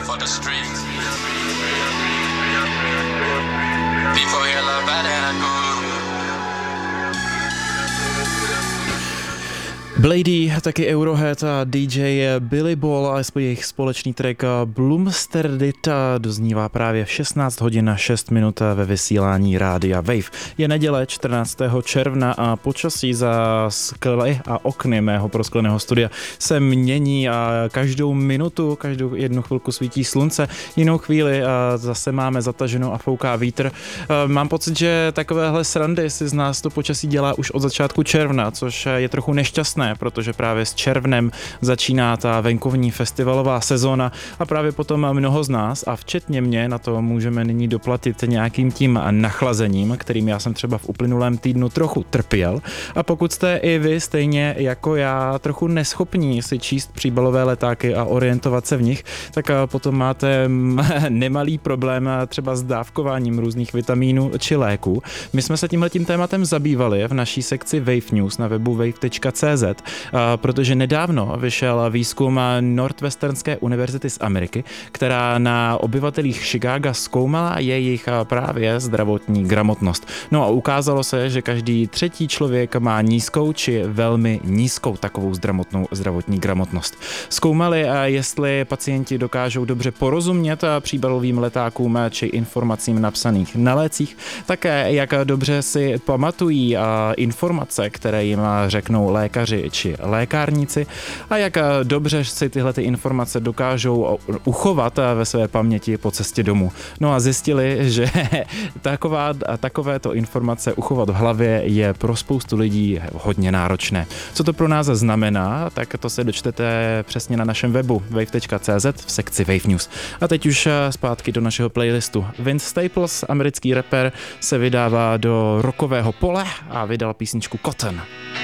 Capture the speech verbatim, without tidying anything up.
for the streets. People here love bad and good. Blady, taky Eurohead a D J Billy Ball a jejich společný track Bloomsterdit doznívá právě v šestnáct hodin a šest minut ve vysílání Rádia Wave. Je neděle čtrnáctého června a počasí za skly a okny mého proskleného studia se mění a každou minutu, každou jednu chvilku svítí slunce, jinou chvíli a zase máme zataženo a fouká vítr. Mám pocit, že takovéhle srandy si z nás to počasí dělá už od začátku června, což je trochu nešťastné, protože právě s červnem začíná ta venkovní festivalová sezóna a právě potom mnoho z nás, a včetně mě, na to můžeme nyní doplatit nějakým tím nachlazením, kterým já jsem třeba v uplynulém týdnu trochu trpěl. A pokud jste i vy stejně jako já trochu neschopní si číst příbalové letáky a orientovat se v nich, tak potom máte nemalý problém třeba s dávkováním různých vitamínů či léků. My jsme se tímhletím tématem zabývali v naší sekci Wave News na webu wave tečka cé zet, protože nedávno vyšel výzkum Northwesternské univerzity z Ameriky, která na obyvatelích Chicaga zkoumala jejich právě zdravotní gramotnost. No a ukázalo se, že každý třetí člověk má nízkou či velmi nízkou takovou zdravotnou zdravotní gramotnost. Zkoumali, jestli pacienti dokážou dobře porozumět příbalovým letákům či informacím napsaných na lécích, také jak dobře si pamatují informace, které jim řeknou lékaři či lékárníci a jak dobře si tyhle ty informace dokážou uchovat ve své paměti po cestě domů. No a zjistili, že taková, takovéto informace uchovat v hlavě je pro spoustu lidí hodně náročné. Co to pro nás znamená, tak to se dočtete přesně na našem webu wave tečka cé zet v sekci Wave News. A teď už zpátky do našeho playlistu. Vince Staples, americký rapper, se vydává do rockového pole a vydal písničku Cotton.